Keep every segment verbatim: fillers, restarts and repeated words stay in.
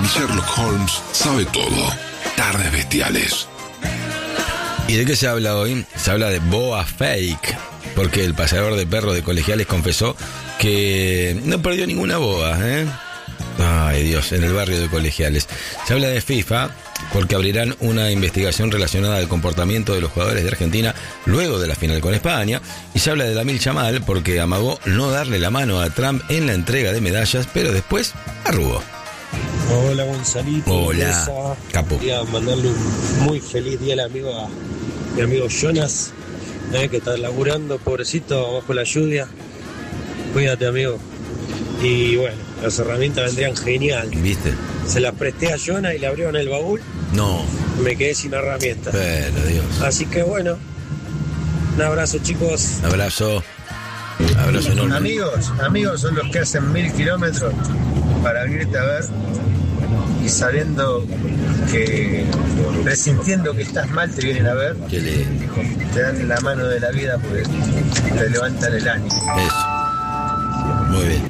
Mi Sherlock Holmes sabe todo. Tardes bestiales. ¿Y de qué se habla hoy? Se habla de boa fake, porque el paseador de perros de Colegiales confesó que no perdió ninguna boa, ¿eh? Ay, Dios, en el barrio de Colegiales. Se habla de FIFA porque abrirán una investigación relacionada al comportamiento de los jugadores de Argentina luego de la final con España. Y se habla de Lamil Yamal porque amagó no darle la mano a Trump en la entrega de medallas, pero después arrugó. Hola, Gonzalito. Hola, capo. Quería mandarle un muy feliz día al amigo, a mi amigo Jonas, eh, que está laburando, pobrecito, bajo la lluvia. Cuídate, amigo. Y bueno, las herramientas vendrían genial. ¿Viste? Se las presté a Jonas y le abrieron el baúl. No. Me quedé sin herramientas. Pero Dios. Así que bueno, un abrazo, chicos. Abrazo. Abrazo enorme. Amigos, amigos son los que hacen mil kilómetros para venirte a ver y sabiendo que, presintiendo que estás mal, te vienen a ver. Qué lindo. Te dan la mano de la vida porque te levantan el ánimo. Eso. Muy bien.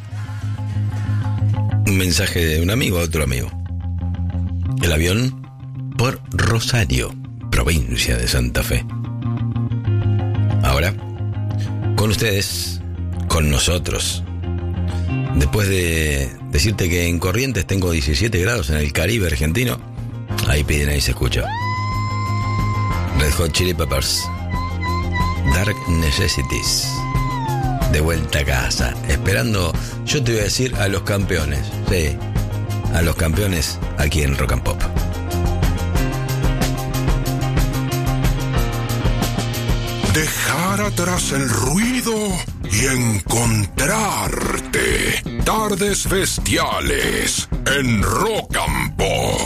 Un mensaje de un amigo a otro amigo. El avión por Rosario, provincia de Santa Fe. Ahora, con ustedes, con nosotros. Después de decirte que en Corrientes tengo diecisiete grados en el Caribe argentino, ahí piden, ahí se escucha. Red Hot Chili Peppers, Dark Necessities. De vuelta a casa, esperando, yo te voy a decir, a los campeones. Sí, a los campeones aquí en Rock and Pop. Dejar atrás el ruido y encontrarte. Tardes bestiales en Rock and Pop.